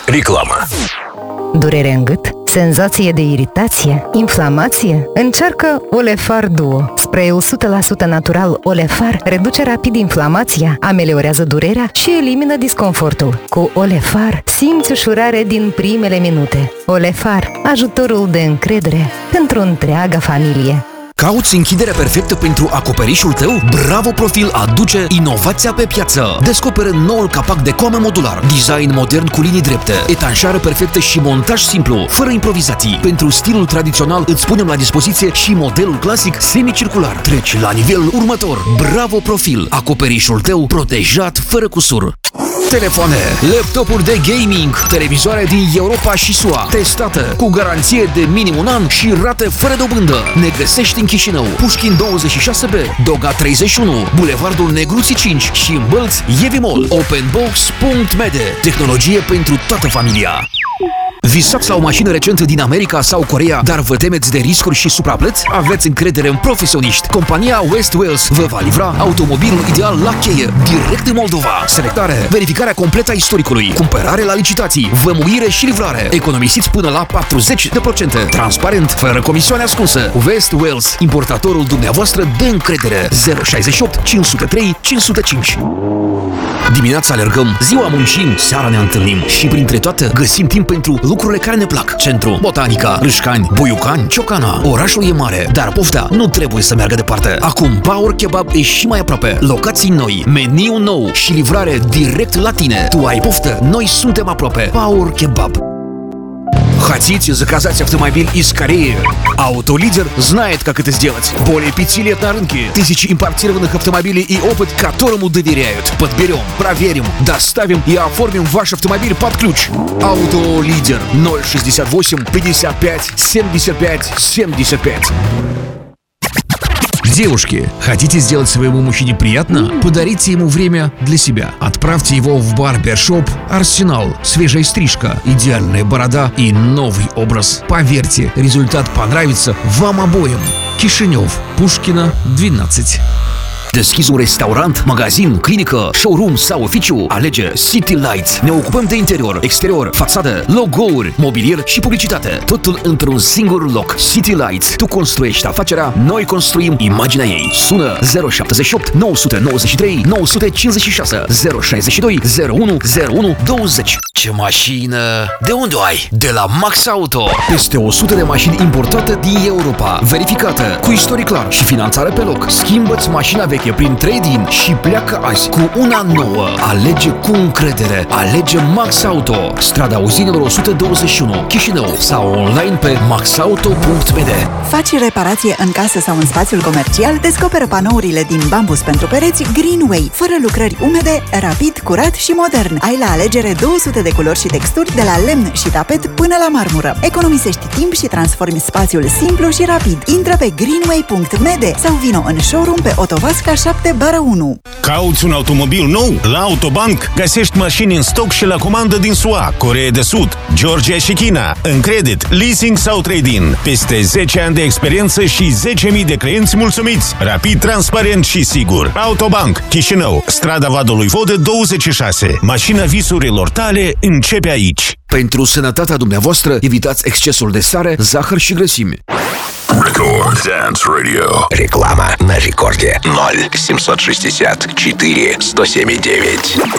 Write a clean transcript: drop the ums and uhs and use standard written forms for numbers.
Reclamă. Durere în gât? Senzație de iritație? Inflamație? Încearcă Olefar Duo. Spray-ul 100% natural Olefar reduce rapid inflamația, ameliorează durerea și elimină disconfortul. Cu Olefar simți ușurare din primele minute. Olefar, ajutorul de încredere pentru întreaga familie. Cauți închiderea perfectă pentru acoperișul tău? Bravo Profil aduce inovația pe piață. Descoperă noul capac de coamă modular, design modern cu linii drepte, etanșare perfectă și montaj simplu, fără improvizații. Pentru stilul tradițional îți punem la dispoziție și modelul clasic semicircular. Treci la nivelul următor. Bravo Profil, acoperișul tău protejat fără cusur. Telefoane, laptopuri de gaming, televizoare din Europa și SUA, testată cu garanție de minim un an și rate fără dobândă. Ne găsești în Chișinău, Pușkin 26B, Doga 31, Bulevardul Negruții 5 și în Bălți, Yevimol. Openbox.mede, tehnologie pentru toată familia. Visați la o mașină recentă din America sau Coreea, dar vă temeți de riscuri și supraplăți? Aveți încredere în profesioniști. Compania West Wales vă va livra automobilul ideal la cheie, direct în Moldova. Selectare, verificarea completă a istoricului, cumpărare la licitații, vămuire și livrare. Economisiți până la 40%. Transparent, fără comisioane ascunsă. West Wales, importatorul dumneavoastră de încredere. 068 503 505. Dimineața alergăm, ziua muncim, seara ne întâlnim și printre toate găsim timp pentru lucrurile care ne plac. Centru, Botanica, Râșcani, Buiucani, Ciocana. Orașul e mare, dar pofta nu trebuie să meargă departe. Acum Power Kebab e și mai aproape. Locații noi, meniu nou și livrare direct la tine. Tu ai poftă, noi suntem aproape. Power Kebab. Хотите заказать автомобиль из Кореи? Автолидер знает, как это сделать. Более 5 лет на рынке, тысячи импортированных автомобилей и опыт, которому доверяют. Подберем, проверим, доставим и оформим ваш автомобиль под ключ. Автолидер 068 55 75 75. Девушки, хотите сделать своему мужчине приятно? Подарите ему время для себя. Отправьте его в барбершоп «Арсенал». Свежая стрижка, идеальная борода и новый образ. Поверьте, результат понравится вам обоим. Кишинев, Пушкина, 12. Deschizi un restaurant, magazin, clinică, showroom sau oficiu? Alege City Lights. Ne ocupăm de interior, exterior, fațadă, logo-uri, mobilier și publicitate. Totul într-un singur loc. City Lights. Tu construiești afacerea, noi construim imaginea ei. Sună 078 993 956 062 01 01 20. Ce mașină! De unde o ai? De la Max Auto. Peste 100 de mașini importate din Europa, verificată, cu istoric clar și finanțare pe loc. Schimbă-ți mașina veche prin trade-in și pleacă azi cu una nouă. Alege cu încredere. Alege Max Auto. Strada Uzinelor 121, Chișinău sau online pe maxauto.md. Faci reparație în casă sau în spațiul comercial? Descoperă panourile din bambus pentru pereți Greenway, fără lucrări umede, rapid, curat și modern. Ai la alegere 200 de culori și texturi, de la lemn și tapet până la marmură. Economisești timp și transformi spațiul simplu și rapid. Intră pe greenway.md sau vino în showroom pe Otovasca 7/1. Cauți un automobil nou? La Autobank găsești mașini în stoc și la comandă din SUA, Coreea de Sud, Georgia și China, în credit, leasing sau trade-in. Peste 10 ani de experiență și 10.000 de clienți mulțumiți. Rapid, transparent și sigur. Autobank, Chișinău, strada Vadului Vodă 26. Mașina visurilor tale începe aici. Pentru sănătatea dumneavoastră, evitați excesul de sare, zahăr și grăsimi. Record Dance Radio. Реклама на рекорде 0 764 107,9.